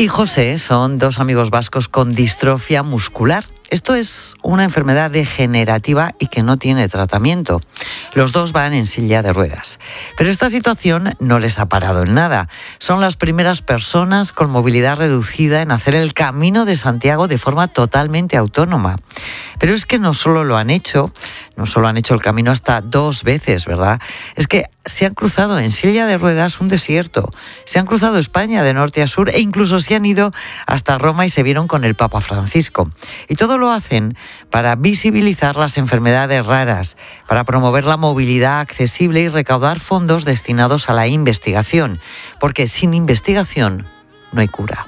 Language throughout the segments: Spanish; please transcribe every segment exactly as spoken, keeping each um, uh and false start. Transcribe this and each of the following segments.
y José son dos amigos vascos con distrofia muscular. Esto es una enfermedad degenerativa y que no tiene tratamiento. Los dos van en silla de ruedas. Pero esta situación no les ha parado en nada. Son las primeras personas con movilidad reducida en hacer el Camino de Santiago de forma totalmente autónoma. Pero es que no solo lo han hecho, no solo han hecho el camino hasta dos veces, ¿verdad? Es que se han cruzado en silla de ruedas un desierto, se han cruzado España de norte a sur e incluso se han ido hasta Roma y se vieron con el Papa Francisco. Y todo lo hacen para visibilizar las enfermedades raras, para promover la movilidad accesible y recaudar fondos destinados a la investigación, porque sin investigación no hay cura.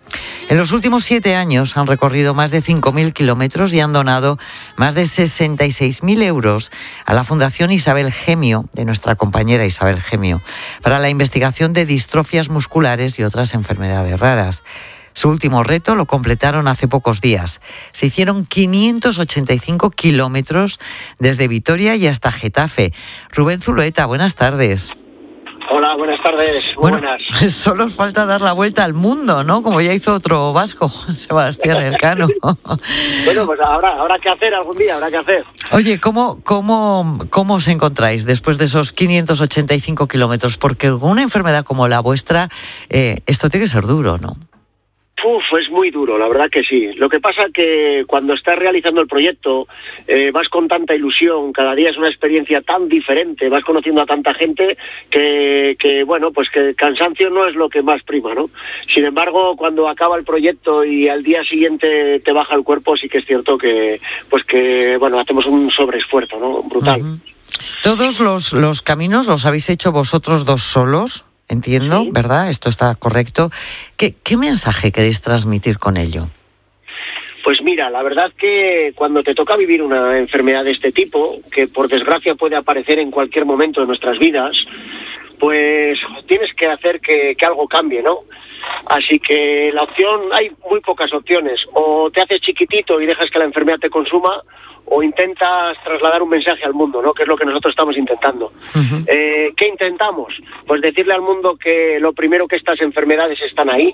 En los últimos siete años han recorrido más de cinco mil kilómetros y han donado más de sesenta y seis mil euros a la Fundación Isabel Gemio, de nuestra compañera Isabel Gemio, para la investigación de distrofias musculares y otras enfermedades raras. Su último reto lo completaron hace pocos días. Se hicieron quinientos ochenta y cinco kilómetros desde Vitoria y hasta Getafe. Rubén Zulueta, buenas tardes. Hola, buenas tardes. Muy bueno, buenas. Solo os falta dar la vuelta al mundo, ¿no? Como ya hizo otro vasco, Sebastián Elcano. Bueno, pues habrá, habrá que hacer algún día, habrá que hacer. Oye, ¿cómo, cómo, ¿cómo os encontráis después de esos quinientos ochenta y cinco kilómetros? Porque con una enfermedad como la vuestra, eh, esto tiene que ser duro, ¿no? Uf, es muy duro, la verdad que sí. Lo que pasa que cuando estás realizando el proyecto, eh, vas con tanta ilusión, cada día es una experiencia tan diferente, vas conociendo a tanta gente que, que bueno, pues que el cansancio no es lo que más prima, ¿no? Sin embargo, cuando acaba el proyecto y al día siguiente te baja el cuerpo, sí que es cierto que, pues que, bueno, hacemos un sobreesfuerzo, ¿no? Brutal. Uh-huh. ¿Todos los, los caminos los habéis hecho vosotros dos solos? Entiendo, sí. ¿Verdad? Esto está correcto. ¿Qué, qué mensaje queréis transmitir con ello? Pues mira, la verdad que cuando te toca vivir una enfermedad de este tipo, que por desgracia puede aparecer en cualquier momento de nuestras vidas, pues tienes que hacer que, que algo cambie, ¿no? Así que la opción, hay muy pocas opciones. O te haces chiquitito y dejas que la enfermedad te consuma, o intentas trasladar un mensaje al mundo, ¿no? Que es lo que nosotros estamos intentando. Uh-huh. Eh, ¿Qué intentamos? Pues decirle al mundo que lo primero, que estas enfermedades están ahí,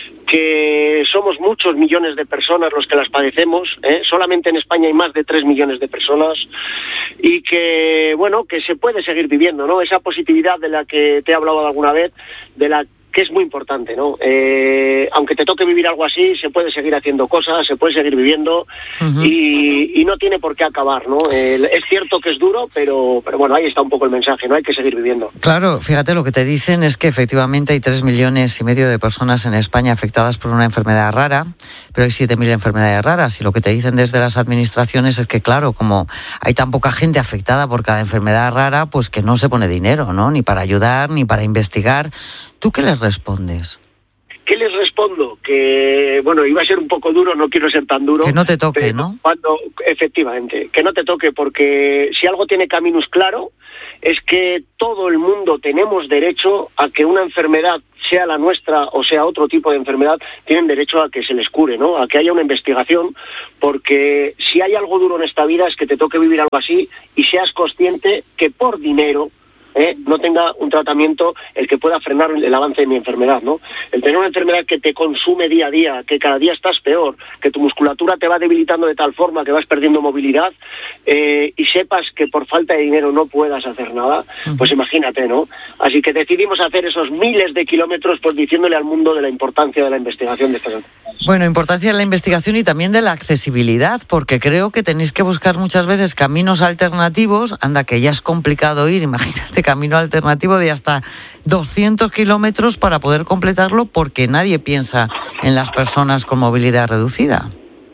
que somos muchos millones de personas los que las padecemos, ¿eh? Solamente en España hay más de tres millones de personas, y que, bueno, que se puede seguir viviendo, ¿no? Esa positividad de la que te he hablado alguna vez, de la que es muy importante, ¿no? Eh, aunque te toque vivir algo así, se puede seguir haciendo cosas, se puede seguir viviendo, uh-huh. y, y no tiene por qué acabar, ¿no? Eh, es cierto que es duro, pero, pero bueno, ahí está un poco el mensaje, ¿no? Hay que seguir viviendo. Claro, fíjate, lo que te dicen es que efectivamente hay tres millones y medio de personas en España afectadas por una enfermedad rara, pero hay siete mil enfermedades raras, y lo que te dicen desde las administraciones es que, claro, como hay tan poca gente afectada por cada enfermedad rara, pues que no se pone dinero, ¿no? Ni para ayudar, ni para investigar. ¿Tú qué les respondes? ¿Qué les respondo? Que, bueno, iba a ser un poco duro, no quiero ser tan duro. Que no te toque, ¿no? Cuando, efectivamente, que no te toque, porque si algo tiene Caminus claro, es que todo el mundo tenemos derecho a que una enfermedad, sea la nuestra o sea otro tipo de enfermedad, tienen derecho a que se les cure, ¿no? A que haya una investigación, porque si hay algo duro en esta vida es que te toque vivir algo así y seas consciente que por dinero, ¿Eh? no tenga un tratamiento el que pueda frenar el avance de mi enfermedad, ¿no? El tener una enfermedad que te consume día a día, que cada día estás peor, que tu musculatura te va debilitando de tal forma que vas perdiendo movilidad, eh, y sepas que por falta de dinero no puedas hacer nada, pues imagínate, ¿no? Así que decidimos hacer esos miles de kilómetros, pues diciéndole al mundo de la importancia de la investigación de estas enfermedades. Bueno, importancia de la investigación y también de la accesibilidad, porque creo que tenéis que buscar muchas veces caminos alternativos. Anda, que ya es complicado ir, imagínate, camino alternativo de hasta doscientos kilómetros para poder completarlo, porque nadie piensa en las personas con movilidad reducida.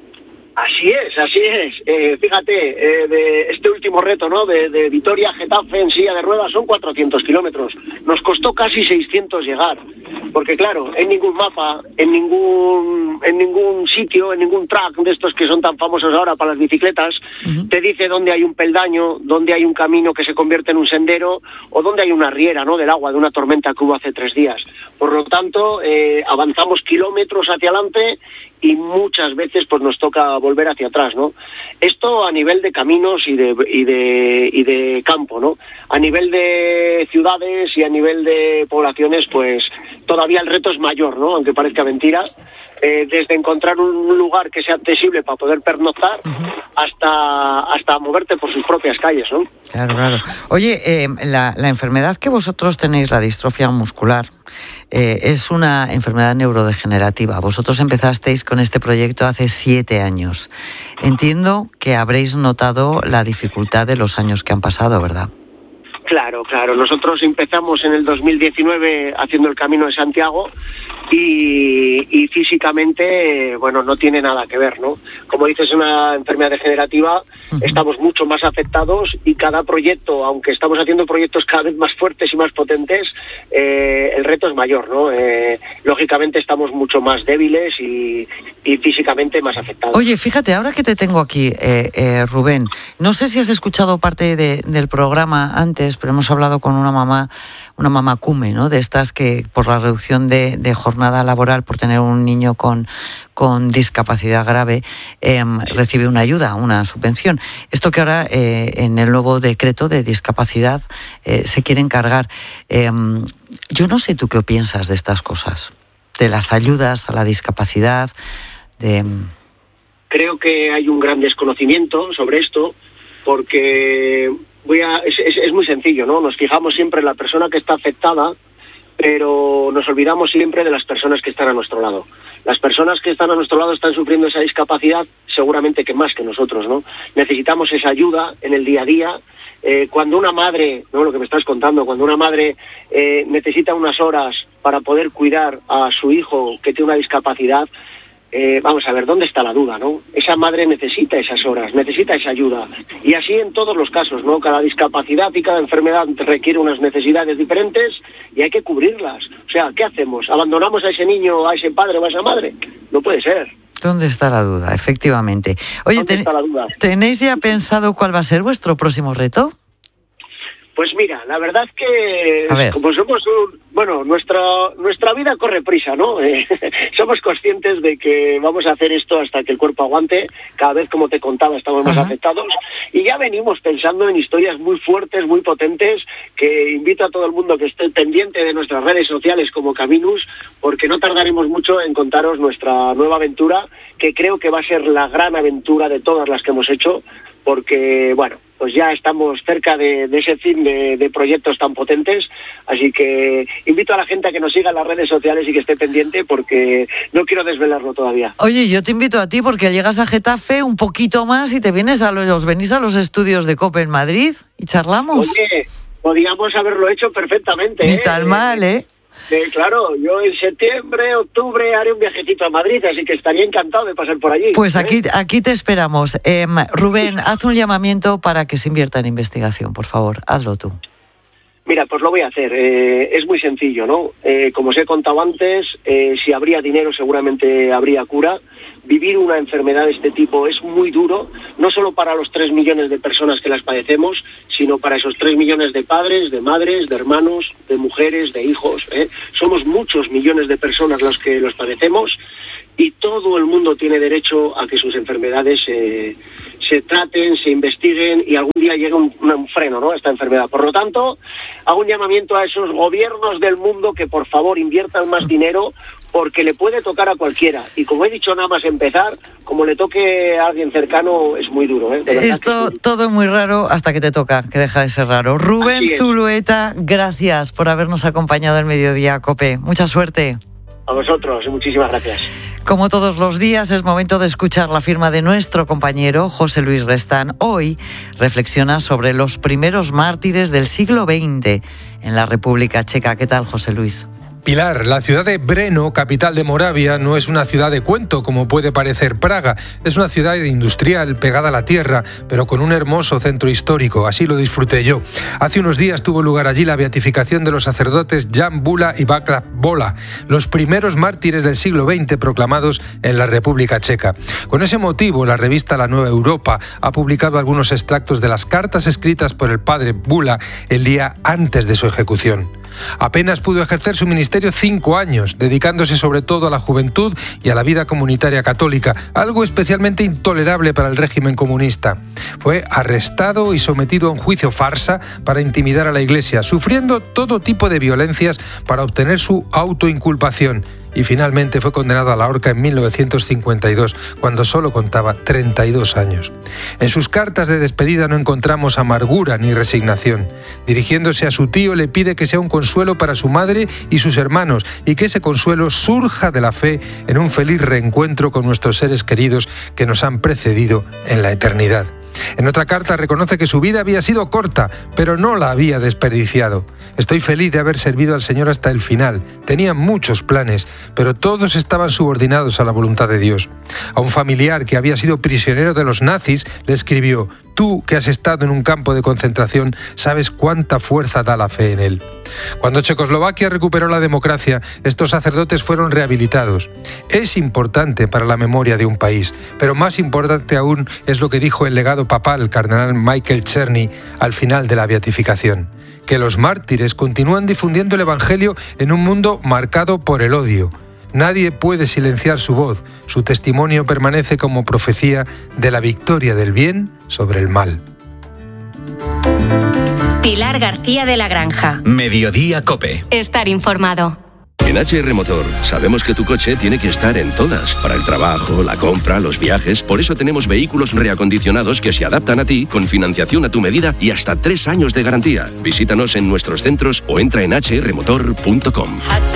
Así es, así es. Eh, fíjate, eh, de este último reto, ¿no? De, de Vitoria a Getafe en silla de ruedas son cuatrocientos kilómetros. Nos costó casi seiscientos llegar, porque claro, en ningún mapa, en ningún en ningún sitio, en ningún track de estos que son tan famosos ahora para las bicicletas, uh-huh. te dice dónde hay un peldaño, dónde hay un camino que se convierte en un sendero, o dónde hay una riera, ¿no? Del agua de una tormenta que hubo hace tres días. Por lo tanto, eh, avanzamos kilómetros hacia adelante y muchas veces pues nos toca volver hacia atrás. demás, ¿no? Esto a nivel de caminos y de, y de, y de campo, ¿no? A nivel de ciudades y a nivel de poblaciones, pues todavía el reto es mayor, ¿no? Aunque parezca mentira. Eh, desde encontrar un lugar que sea accesible para poder pernoctar uh-huh. hasta hasta moverte por sus propias calles, ¿no? Claro, claro. Oye, eh, la, la enfermedad que vosotros tenéis, la distrofia muscular, eh, es una enfermedad neurodegenerativa. Vosotros empezasteis con este proyecto hace siete años. Entiendo que habréis notado la dificultad de los años que han pasado, ¿verdad? Claro, claro. Nosotros empezamos en el dos mil diecinueve haciendo el Camino de Santiago y, y físicamente, bueno, no tiene nada que ver, ¿no? Como dices, es una enfermedad degenerativa, uh-huh. estamos mucho más afectados y cada proyecto, aunque estamos haciendo proyectos cada vez más fuertes y más potentes, eh, el reto es mayor, ¿no? Eh, lógicamente estamos mucho más débiles y, y físicamente más afectados. Oye, fíjate, ahora que te tengo aquí, eh, eh, Rubén, no sé si has escuchado parte de, del programa antes, pero hemos hablado con una mamá, una mamá cume, ¿no? De estas que por la reducción de, de jornada laboral, por tener un niño con, con discapacidad grave, eh, recibe una ayuda, una subvención. Esto que ahora eh, en el nuevo decreto de discapacidad eh, se quiere encargar. Eh, yo no sé tú qué piensas de estas cosas, de las ayudas a la discapacidad, de... Creo que hay un gran desconocimiento sobre esto, porque... Voy a, es, es, es muy sencillo, ¿no? Nos fijamos siempre en la persona que está afectada, pero nos olvidamos siempre de las personas que están a nuestro lado. Las personas que están a nuestro lado están sufriendo esa discapacidad seguramente que más que nosotros, ¿no? Necesitamos esa ayuda en el día a día. Eh, cuando una madre, ¿no? Lo que me estás contando, cuando una madre eh, necesita unas horas para poder cuidar a su hijo que tiene una discapacidad, Eh, vamos a ver, ¿dónde está la duda, no? Esa madre necesita esas horas, necesita esa ayuda. Y así en todos los casos, ¿no? Cada discapacidad y cada enfermedad requiere unas necesidades diferentes y hay que cubrirlas. O sea, ¿qué hacemos? ¿Abandonamos a ese niño, a ese padre o a esa madre? No puede ser. ¿Dónde está la duda? Efectivamente. Oye, ten- está la duda? ¿Tenéis ya pensado cuál va a ser vuestro próximo reto? Pues mira, la verdad es que como somos un, bueno, nuestra nuestra vida corre prisa, ¿no? Eh, somos conscientes de que vamos a hacer esto hasta que el cuerpo aguante. Cada vez, como te contaba, estamos más Ajá. afectados y ya venimos pensando en historias muy fuertes, muy potentes, que invito a todo el mundo que esté pendiente de nuestras redes sociales como Caminus, porque no tardaremos mucho en contaros nuestra nueva aventura, que creo que va a ser la gran aventura de todas las que hemos hecho, porque, bueno, pues ya estamos cerca de, de ese fin de, de proyectos tan potentes, así que invito a la gente a que nos siga en las redes sociales y que esté pendiente, porque no quiero desvelarlo todavía. Oye, yo te invito a ti, porque llegas a Getafe un poquito más y te vienes a los, venís a los estudios de COPE en Madrid y charlamos. Oye, podíamos haberlo hecho perfectamente. Ni ¿eh? tan mal, ¿eh? Eh, claro, yo en septiembre, octubre haré un viajecito a Madrid, así que estaría encantado de pasar por allí. Pues aquí, ¿eh? aquí te esperamos. Eh, Rubén, haz un llamamiento para que se invierta en investigación, por favor, hazlo tú. Mira, pues lo voy a hacer. Eh, es muy sencillo, ¿no? Eh, como os he contado antes, eh, si habría dinero seguramente habría cura. Vivir una enfermedad de este tipo es muy duro, no solo para los tres millones de personas que las padecemos, sino para esos tres millones de padres, de madres, de hermanos, de mujeres, de hijos. ¿eh? Somos muchos millones de personas los que los padecemos y todo el mundo tiene derecho a que sus enfermedades eh, se traten, se investiguen y algún día llegue un, un freno, ¿no?, a esta enfermedad. Por lo tanto, hago un llamamiento a esos gobiernos del mundo que por favor inviertan más dinero, porque le puede tocar a cualquiera. Y como he dicho nada más empezar, como le toque a alguien cercano, es muy duro. ¿eh? Esto es muy... todo es muy raro hasta que te toca, que deja de ser raro. Rubén Zulueta, gracias por habernos acompañado en Mediodía COPE. Mucha suerte. A vosotros, muchísimas gracias. Como todos los días, es momento de escuchar la firma de nuestro compañero José Luis Restán. Hoy reflexiona sobre los primeros mártires del siglo veinte en la República Checa. ¿Qué tal, José Luis? Pilar, la ciudad de Brno, capital de Moravia, no es una ciudad de cuento como puede parecer Praga. Es una ciudad industrial pegada a la tierra, pero con un hermoso centro histórico. Así lo disfruté yo. Hace unos días tuvo lugar allí la beatificación de los sacerdotes Jan Bula y Václav Bola, los primeros mártires del siglo veinte proclamados en la República Checa. Con ese motivo, la revista La Nueva Europa ha publicado algunos extractos de las cartas escritas por el padre Bula el día antes de su ejecución. Apenas pudo ejercer su ministerio cinco años, dedicándose sobre todo a la juventud y a la vida comunitaria católica, algo especialmente intolerable para el régimen comunista. Fue arrestado y sometido a un juicio farsa para intimidar a la Iglesia, sufriendo todo tipo de violencias para obtener su autoinculpación. Y finalmente fue condenado a la horca en mil novecientos cincuenta y dos, cuando solo contaba treinta y dos años. En sus cartas de despedida no encontramos amargura ni resignación. Dirigiéndose a su tío, le pide que sea un consuelo para su madre y sus hermanos, y que ese consuelo surja de la fe en un feliz reencuentro con nuestros seres queridos que nos han precedido en la eternidad. En otra carta reconoce que su vida había sido corta, pero no la había desperdiciado. Estoy feliz de haber servido al Señor hasta el final. Tenía muchos planes, pero todos estaban subordinados a la voluntad de Dios. A un familiar que había sido prisionero de los nazis le escribió: tú, que has estado en un campo de concentración, sabes cuánta fuerza da la fe en él. Cuando Checoslovaquia recuperó la democracia, estos sacerdotes fueron rehabilitados. Es importante para la memoria de un país, pero más importante aún es lo que dijo el legado papal, el cardenal Michael Czerny, al final de la beatificación: que los mártires continúan difundiendo el Evangelio en un mundo marcado por el odio. Nadie puede silenciar su voz. Su testimonio permanece como profecía de la victoria del bien sobre el mal. Pilar García de la Granja. Mediodía COPE. Estar informado. En H R Motor sabemos que tu coche tiene que estar en todas, para el trabajo, la compra, los viajes. Por eso tenemos vehículos reacondicionados que se adaptan a ti, con financiación a tu medida y hasta tres años de garantía. Visítanos en nuestros centros o entra en h r motor punto com.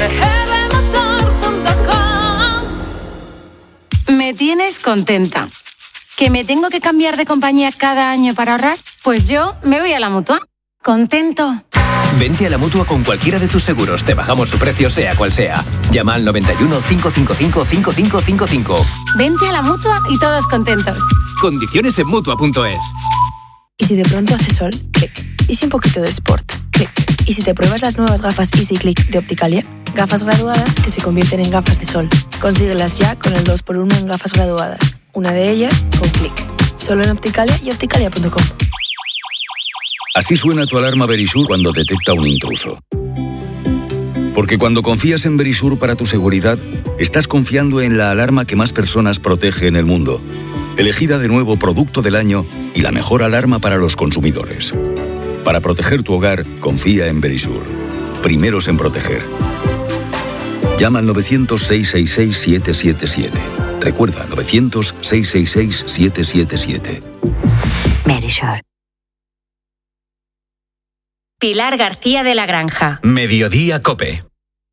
Me tienes contenta. ¿Que me tengo que cambiar de compañía cada año para ahorrar? Pues yo me voy a la Mutua. ¿Contento? Vente a la Mutua con cualquiera de tus seguros. Te bajamos su precio, sea cual sea. Llama al noventa y uno, cinco cinco cinco, cinco cinco cinco cinco. Vente a la Mutua y todos contentos. Condiciones en Mutua punto es. ¿Y si de pronto hace sol? Clic. ¿Y si un poquito de sport? Clic. ¿Y si te pruebas las nuevas gafas Easy Click de Opticalia? Gafas graduadas que se convierten en gafas de sol. Consíguelas ya con el dos por uno en gafas graduadas. Una de ellas con Clic. Solo en Opticalia y opticalia punto com. Así suena tu alarma Verisur cuando detecta un intruso. Porque cuando confías en Verisur para tu seguridad, estás confiando en la alarma que más personas protege en el mundo. Elegida de nuevo Producto del Año y la mejor alarma para los consumidores. Para proteger tu hogar, confía en Verisur. Primeros en proteger. Llama al novecientos, seiscientos sesenta y seis, siete siete siete. Recuerda, novecientos, seiscientos sesenta y seis, siete siete siete. Verisur. Pilar García de la Granja. Mediodía COPE.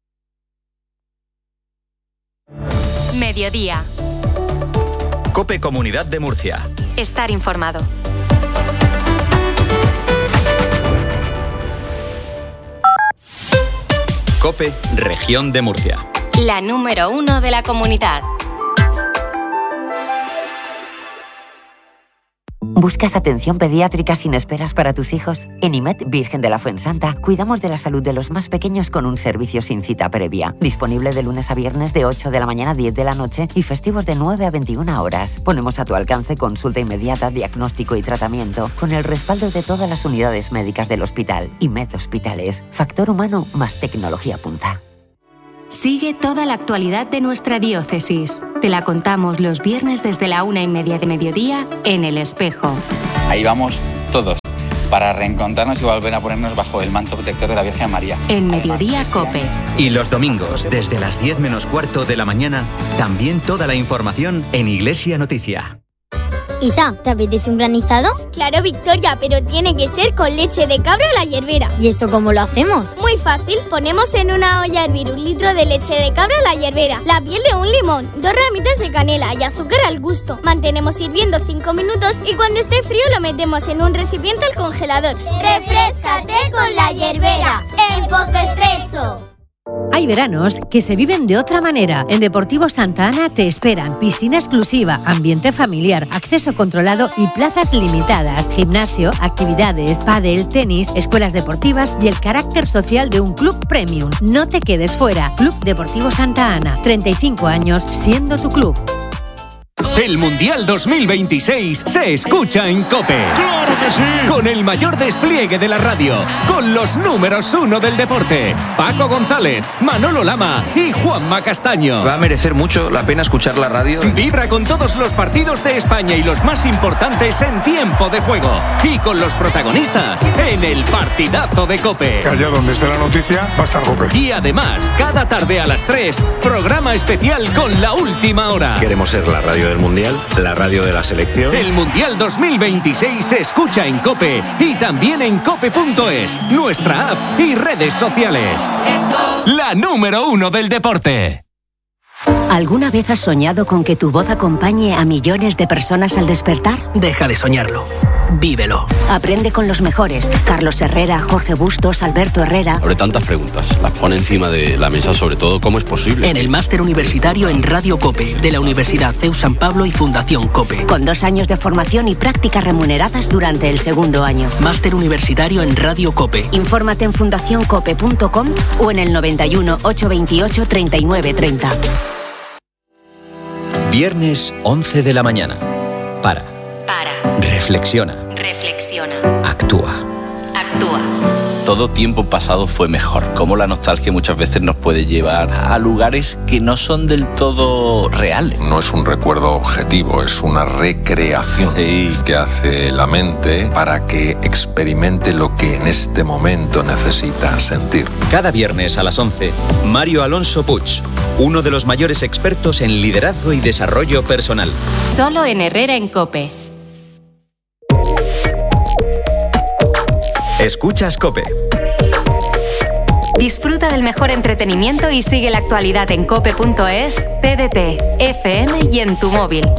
Mediodía. COPE Comunidad de Murcia. Estar informado. COPE Región de Murcia. La número uno de la comunidad. ¿Buscas atención pediátrica sin esperas para tus hijos? En I M E D Virgen de la Fuensanta cuidamos de la salud de los más pequeños con un servicio sin cita previa. Disponible de lunes a viernes de ocho de la mañana a diez de la noche y festivos de nueve a veintiuna horas. Ponemos a tu alcance consulta inmediata, diagnóstico y tratamiento con el respaldo de todas las unidades médicas del hospital. I M E D Hospitales. Factor humano más tecnología punta. Sigue toda la actualidad de nuestra diócesis. Te la contamos los viernes desde la una y media de mediodía en El Espejo. Ahí vamos todos, para reencontrarnos y volver a ponernos bajo el manto protector de la Virgen María. En Mediodía COPE. Y los domingos, desde las diez menos cuarto de la mañana, también toda la información en Iglesia Noticia. Isa, ¿te apetece un granizado? Claro, Victoria, pero tiene que ser con leche de cabra a la hierbera. ¿Y esto cómo lo hacemos? Muy fácil, ponemos en una olla a hervir un litro de leche de cabra a la hierbera, la piel de un limón, dos ramitas de canela y azúcar al gusto. Mantenemos hirviendo cinco minutos y cuando esté frío lo metemos en un recipiente al congelador. ¡Refréscate con la hierbera! ¡En Pozo Estrecho! Hay veranos que se viven de otra manera. En Deportivo Santa Ana te esperan piscina exclusiva, ambiente familiar, acceso controlado y plazas limitadas. Gimnasio, actividades, pádel, tenis, escuelas deportivas y el carácter social de un club premium. No te quedes fuera. Club Deportivo Santa Ana. treinta y cinco años siendo tu club. El Mundial dos mil veintiséis se escucha en COPE. ¡Claro que sí! Con el mayor despliegue de la radio, con los números uno del deporte, Paco González, Manolo Lama y Juanma Castaño. Va a merecer mucho la pena escuchar la radio. Vibra con todos los partidos de España y los más importantes en tiempo de juego. Y con los protagonistas en el partidazo de COPE. Allá donde esté la noticia, va a estar COPE. Y además, cada tarde a las tres, programa especial con la última hora. Queremos ser la radio del Mundial, la radio de la selección. El Mundial dos mil veintiséis se escucha en COPE y también en cope punto es, nuestra app y redes sociales. La número uno del deporte. ¿Alguna vez has soñado con que tu voz acompañe a millones de personas al despertar? Deja de soñarlo. Vívelo. Aprende con los mejores. Carlos Herrera, Jorge Bustos, Alberto Herrera. Abre tantas preguntas. Las pone encima de la mesa, sobre todo, ¿cómo es posible? En el máster universitario en Radio COPE, de la Universidad C E U San Pablo y Fundación COPE. Con dos años de formación y prácticas remuneradas durante el segundo año. Máster universitario en Radio COPE. Infórmate en fundación cope punto com o en el noventa y uno, ochocientos veintiocho, treinta y nueve treinta. Viernes once de la mañana. Para. Para. Reflexiona. Reflexiona. Actúa. Actúa. Todo tiempo pasado fue mejor. Cómo la nostalgia muchas veces nos puede llevar a lugares que no son del todo reales. No es un recuerdo objetivo, es una recreación sí. que hace la mente para que experimente lo que en este momento necesita sentir. Cada viernes a las once, Mario Alonso Puig, uno de los mayores expertos en liderazgo y desarrollo personal. Solo en Herrera en COPE. Escuchas COPE. Disfruta del mejor entretenimiento y sigue la actualidad en cope punto es, T D T, F M y en tu móvil.